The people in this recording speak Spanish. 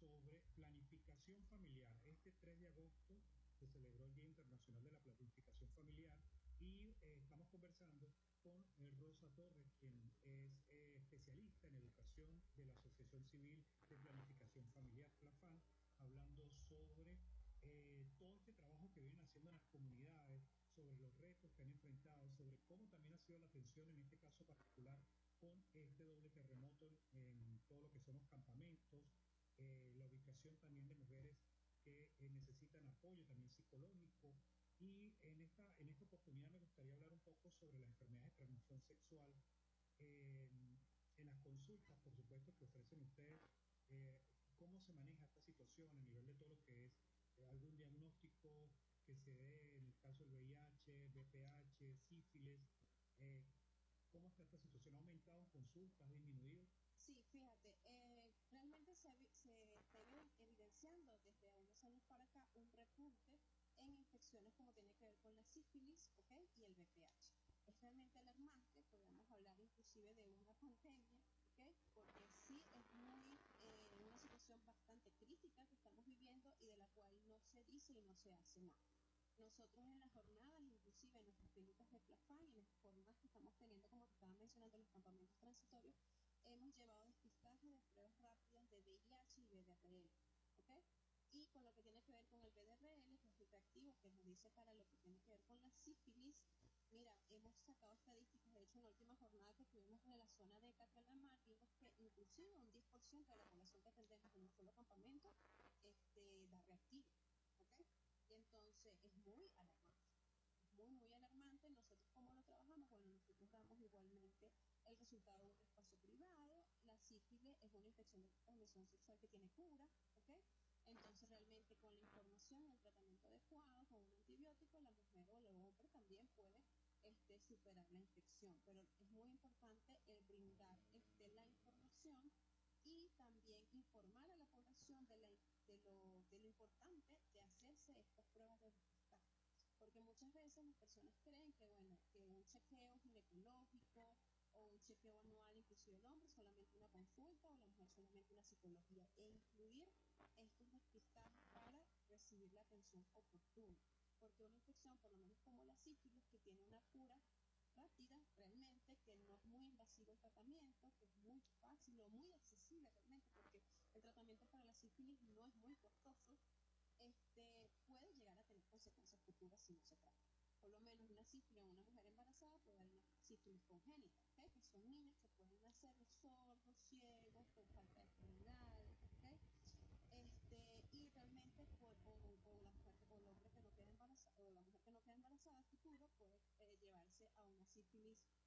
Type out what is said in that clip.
sobre planificación familiar. Este 3 de agosto se celebró el Día Internacional de la Planificación Familiar y estamos conversando con Rosa Torres, quien es especialista en educación de la Asociación Civil de Planificación Familiar, PLAFAM, hablando sobre todo este trabajo que vienen haciendo en las comunidades, sobre los retos que han enfrentado, sobre cómo también ha sido la atención en este caso particular con este doble terremoto en todo lo que son los campamentos, la ubicación también de mujeres que necesitan apoyo también psicológico. Y en esta oportunidad me gustaría hablar un poco sobre las enfermedades de transmisión sexual eh, en las consultas, por supuesto, que ofrecen ustedes. eh, ¿Cómo se maneja esta situación a nivel de todo lo que es algún diagnóstico que se dé en el caso del VIH, BPH, sífilis? eh, ¿Cómo está esta situación? ¿Ha aumentado en consultas? ¿Ha disminuido? Sí, fíjate, realmente se está evidenciando desde unos años para acá un repunte en infecciones como tiene que ver con la sífilis, ¿ok? Y el VPH. Es realmente alarmante, podemos hablar inclusive de una pandemia, ¿ok? Porque sí es una situación bastante crítica que estamos viviendo y de la cual no se dice y no se hace nada. Nosotros en las jornadas, inclusive en nuestras clínicas de PLAFAM y en las jornadas que estamos teniendo, como te estaba mencionando, los campamentos transitorios, hemos llevado despistaje de pruebas rápidas de VIH y VDRL, ¿ok? Y con lo que tiene que ver con el VDRL, que es el reactivo que nos dice para lo que tiene que ver con la sífilis, mira, hemos sacado estadísticas, de hecho en la última jornada que tuvimos en la zona de Catralamar, vimos que inclusive un 10% de la población que atendemos en un solo campamento da reactivo, ¿ok? Entonces es muy alarmante, muy alarmante. Nosotros, ¿cómo lo trabajamos? Bueno, nosotros damos igualmente el resultado de un espacio privado. La sífilis es una infección de transmisión sexual que tiene cura, ¿ok? Entonces realmente con la información y el tratamiento adecuado, con un antibiótico, la mujer o el hombre también puede superar la infección. Pero es muy importante el brindar la información y también informar a la población de lo importante de hacerse estas pruebas de depistaje. Porque muchas veces las personas creen que, bueno, que un chequeo ginecológico o un chequeo anual, inclusive el hombre, solamente una consulta o la mujer solamente una psicología, e incluir estos depistajes para recibir la atención oportuna. Porque una infección, por lo menos como la sífilis, que tiene una cura rápida realmente, que no es muy invasivo el tratamiento, que es muy fácil o muy accesible realmente, porque el tratamiento para la sífilis no es muy costoso, puede llegar a tener consecuencias futuras si no se trata. Por lo menos una sífilis en una mujer embarazada puede haber una sífilis congénita, ¿okay? Que son niños que pueden nacer sordos, ciegos, con falta de extremidades, ¿okay? Y realmente o la mujer o el hombre que no queda embarazada o la mujer que no queda embarazada a futuro puede llevarse a una sífilis